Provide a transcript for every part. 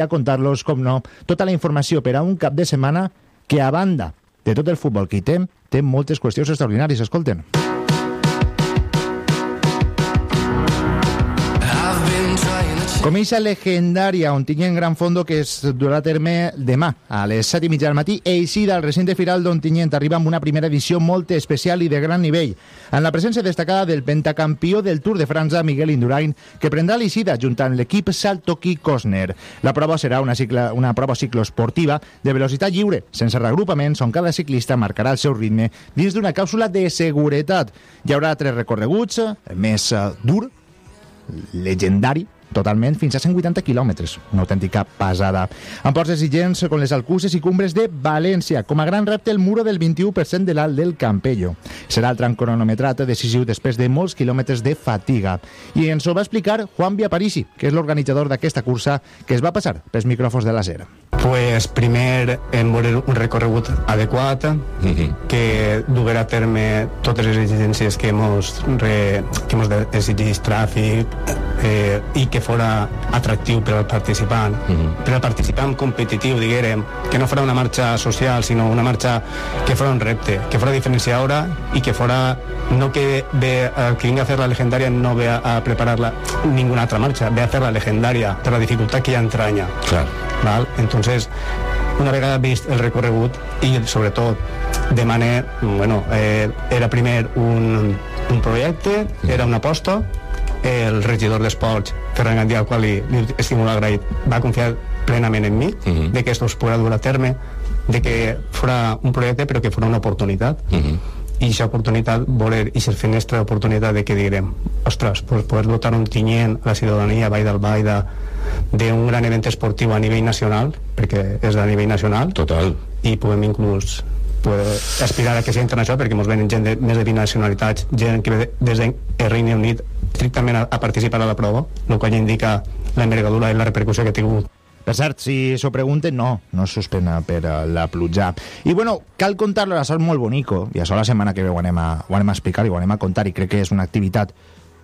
a contar-los, com no, tota la informació per a un cap de setmana que, a banda de tot el futbol que hi té moltes qüestions extraordinàries. Escolten. Com eixa legendària on tinguem Gran Fondo que es durà a terme demà a les 7:30 del matí, eixida al recinte firal d'Ontinyent arriba amb una primera edició molt especial i de gran nivell, amb la presència destacada del pentacampió del Tour de França, Miguel Indurain, que prendrà l'eixida junt amb l'equip Saltoki Cosner. La prova serà una prova cicloesportiva de velocitat lliure, sense reagrupaments, on cada ciclista marcarà el seu ritme dins d'una càpsula de seguretat. Hi haurà 3 recorreguts, el més dur, legendari, totalment, fins a 180 quilòmetres. Una autèntica passada. Amb ports exigents com les Alcuses i Cumbres de València. Com a gran repte, el muro del 21% de l'alt del Campello. Serà el tram cronometrat decisiu després de molts quilòmetres de fatiga. I ens ho va explicar Juan Viaparisi, que és l'organitzador d'aquesta cursa, que es va passar pels micròfons de la SER. Pues primer hem volgut un recorregut adequat que duguera a terme totes les exigències que hemos exigit tràfic i que fora atractiu per al participant, per al participant competitiu, diguérem, que no fora una marxa social, sinó una marxa que fora un repte, que fora diferenciadora i que fora, no que ve el que vinga a fer la legendària no ve a preparar ninguna altra marxa, ve a fer la legendària per la dificultat que ja entranya. Clar. ¿Vale? Entonces, una vegada vist el recorregut i sobretot de manera, bueno, era primer un projecte, era una aposta, el regidor d'Esports, Ferran Gandhi, al qual li estic molt agraït, va confiar plenament en mi, de que esto es podrà dur a terme, de que fora un projecte però que fora una oportunitat, i aquesta oportunitat, voler aquesta finestra d'oportunitat de que direm, ostres, pues poder dotar un Tinyent a la ciutadania, Vall d'Albaida, d'un gran event esportiu a nivell nacional, perquè és a nivell nacional. Total. I podem inclús aspirar a que sigui internacional, perquè ens venen gent de més de 20 nacionalitats, gent que ve des del Regne Unit estrictament a participar a la prova, el qual indica la envergadura i la repercussió que ha tingut. Per cert, si s'ho pregunten, no es suspena per la pluja. I bueno, cal contar-lo, això és molt bonico, i això la setmana que ve ho anem a explicar i ho anem a contar, i crec que és una activitat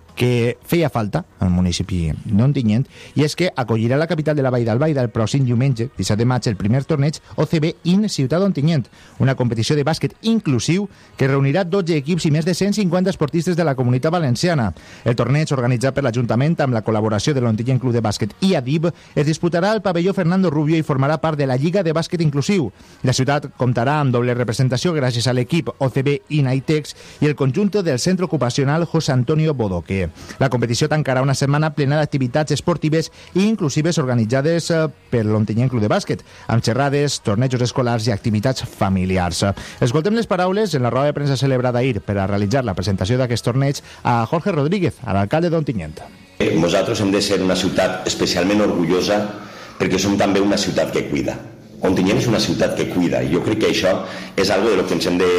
que feia falta al municipi d'Ontinyent, i és que acollirà la capital de la Vall d'Albaida el pròxim diumenge, 17 de maig, el primer torneig OCB in Ciutat d'Ontinyent, una competició de bàsquet inclusiu que reunirà 12 equips i més de 150 esportistes de la comunitat valenciana. El torneig, organitzat per l'Ajuntament amb la col·laboració de l'Ontinyent Club de Bàsquet i ADIB, es disputarà al pavelló Fernando Rubio i formarà part de la Lliga de Bàsquet Inclusiu. La ciutat comptarà amb doble representació gràcies a l'equip OCB in ITEX i el conjunt del centre ocupacional José Antonio Bodoque. La competició tancarà una setmana plena d'activitats esportives i inclusives organitzades per l'Ontinyent Club de Bàsquet, amb xerrades, tornejos escolars i activitats familiars. Escoltem les paraules en la roda de premsa celebrada ahir per a realitzar la presentació d'aquest torneig a Jorge Rodríguez, a l'alcalde d'Ontinyent. Nosaltres hem de ser una ciutat especialment orgullosa perquè som també una ciutat que cuida. Ontinyent és una ciutat que cuida i jo crec que això és algo de lo que ens hem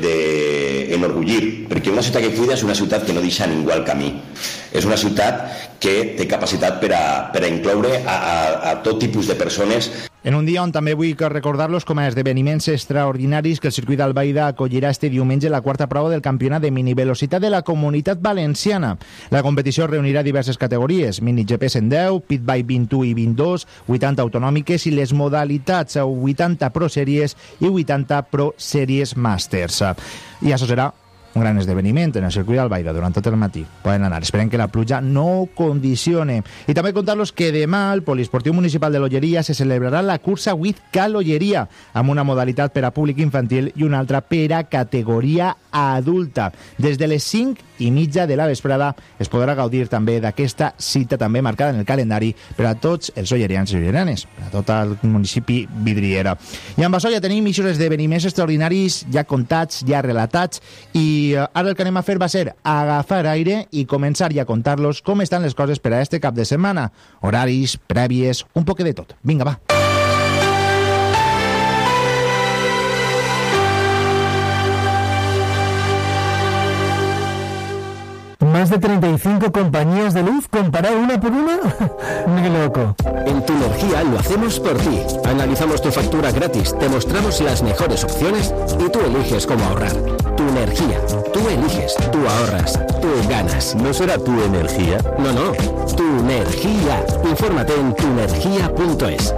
d'enorgullir, perquè una ciutat que cuida és una ciutat que no deixa ningú al camí, és una ciutat que té capacitat per a incloure a tot tipus de persones. En un dia on també vull recordar-los com a esdeveniments extraordinaris que el circuit d'Albaida acollirà este diumenge la quarta prova del campionat de minivelocitat de la Comunitat Valenciana. La competició reunirà diverses categories, mini GP 110, pit bike 21 i 22, 80 autonòmiques i les modalitats 80 Pro Series i 80 Pro Series Masters. I això serà un gran esdeveniment en el circuit d'Albaida durant tot el matí. Poden anar, esperem que la pluja no condicione. I també contar-los que demà al Poliesportiu Municipal de l'Olleria se celebrarà la cursa With Cal Olleria, amb una modalitat per a públic infantil i una altra per a categoria adulta. Des de les 5:30 de la vesprada es podrà gaudir també d'aquesta cita també marcada en el calendari per a tots els ollerians i ollerianes, per a tot el municipi vidriera. I amb això ja tenim aquests esdeveniments extraordinaris ja contats, ja relatats, i ara el que anem a fer va ser agafar aire i començar ja a contar-los com estan les coses per a este cap de setmana. Horaris, prèvies, un poc de tot. Vinga, va. ¿Más de 35 compañías de luz? ¿Comparar una por una? ¡Qué loco! En Tu Energía lo hacemos por ti. Analizamos tu factura gratis, te mostramos las mejores opciones y tú eliges cómo ahorrar. Tu Energía. Tú eliges, tú ahorras, tú ganas. ¿No será Tu Energía? No, Tu Energía. Infórmate en tuenergia.es.